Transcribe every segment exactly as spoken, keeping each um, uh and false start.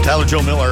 Tyler Joe Miller.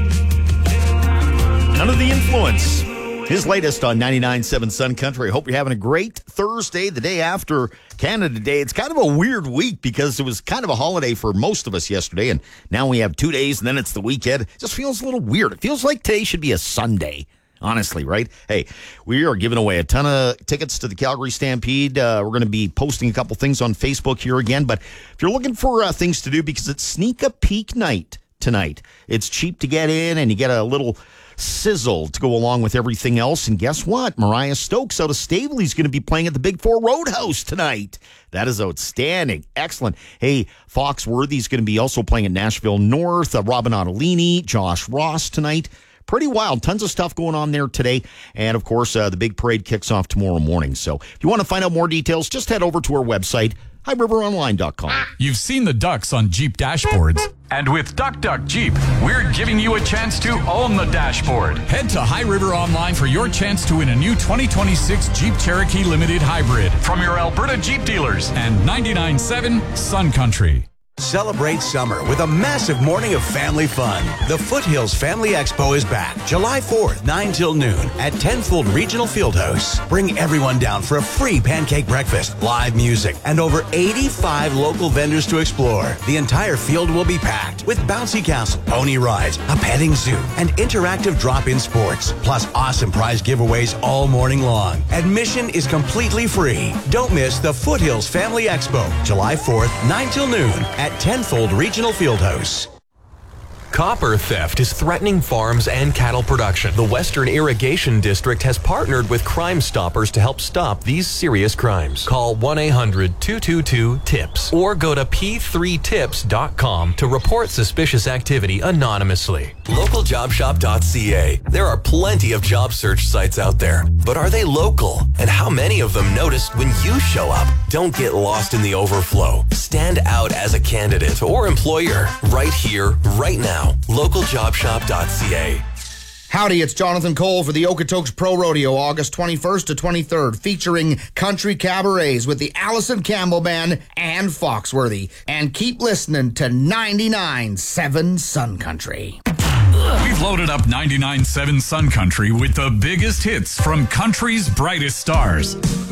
None of the Influence. His latest on ninety-nine point seven Sun Country. I hope you're having a great Thursday, the day after Canada Day. It's kind of a weird week because it was kind of a holiday for most of us yesterday, and now we have two days, and then it's the weekend. It just feels a little weird. It feels like today should be a Sunday, honestly, right? Hey, we are giving away a ton of tickets to the Calgary Stampede. Uh, we're going to be posting a couple things on Facebook here again, but if you're looking for uh, things to do, because it's sneak a peek night tonight. It's cheap to get in, and you get a little sizzle to go along with everything else. And guess what? Mariah Stokes out of Staveley is going to be playing at the Big Four Roadhouse tonight. That is outstanding. Excellent. Hey, Foxworthy's going to be also playing at Nashville North. Uh, Robin Ottolini, Josh Ross tonight. Pretty wild. Tons of stuff going on there today. And, of course, uh, the big parade kicks off tomorrow morning. So if you want to find out more details, just head over to our website, high river online dot com. You've seen the ducks on Jeep dashboards. And with Duck Duck Jeep, we're giving you a chance to own the dashboard. Head to High River Online for your chance to win a new twenty twenty-six Jeep Cherokee Limited Hybrid from your Alberta Jeep dealers and ninety-nine point seven Sun Country. Celebrate summer with a massive morning of family fun. The Foothills Family Expo is back July fourth, nine till noon at Tenfold Regional Fieldhouse. Bring everyone down for a free pancake breakfast, live music, and over eighty-five local vendors to explore. The entire field will be packed with bouncy castle, pony rides, a petting zoo, and interactive drop-in sports, plus awesome prize giveaways all morning long. Admission is completely free. Don't miss the Foothills Family Expo, July fourth, nine till noon at Tenfold Regional Fieldhouse. Copper theft is threatening farms and cattle production. The Western Irrigation District has partnered with Crime Stoppers to help stop these serious crimes. Call one eight hundred two two two TIPS or go to p three tips dot com to report suspicious activity anonymously. local job shop dot c a. There are plenty of job search sites out there, but are they local? And how many of them noticed when you show up? Don't get lost in the overflow. Stand out as a candidate or employer right here, right now. local job shop dot c a. Howdy, it's Jonathan Cole for the Okotoks Pro Rodeo, August twenty-first to twenty-third, featuring country cabarets with the Allison Campbell Band and Foxworthy. And keep listening to ninety-nine point seven Sun Country. We've loaded up ninety-nine point seven Sun Country with the biggest hits from country's brightest stars.